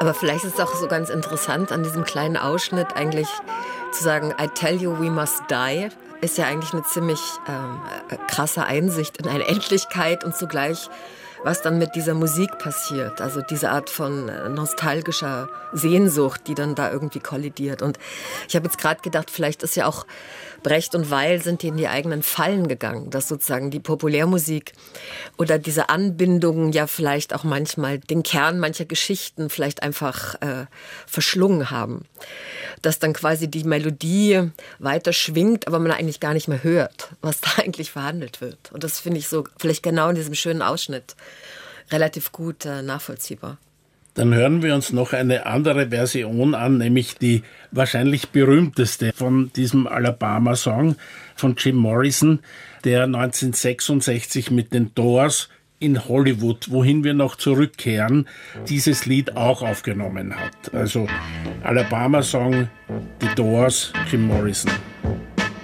Aber vielleicht ist es auch so ganz interessant an diesem kleinen Ausschnitt eigentlich zu sagen, I tell you we must die, ist ja eigentlich eine ziemlich krasse Einsicht in eine Endlichkeit und zugleich, was dann mit dieser Musik passiert. Also diese Art von nostalgischer Sehnsucht, die dann da irgendwie kollidiert. Und ich habe jetzt gerade gedacht, vielleicht ist ja auch Brecht und Weil sind die in die eigenen Fallen gegangen, dass sozusagen die Populärmusik oder diese Anbindungen ja vielleicht auch manchmal den Kern mancher Geschichten vielleicht einfach verschlungen haben. Dass dann quasi die Melodie weiter schwingt, aber man eigentlich gar nicht mehr hört, was da eigentlich verhandelt wird. Und das finde ich so vielleicht genau in diesem schönen Ausschnitt relativ gut nachvollziehbar. Dann hören wir uns noch eine andere Version an, nämlich die wahrscheinlich berühmteste von diesem Alabama-Song von Jim Morrison, der 1966 mit den Doors in Hollywood, wohin wir noch zurückkehren, dieses Lied auch aufgenommen hat. Also Alabama-Song, die Doors, Jim Morrison.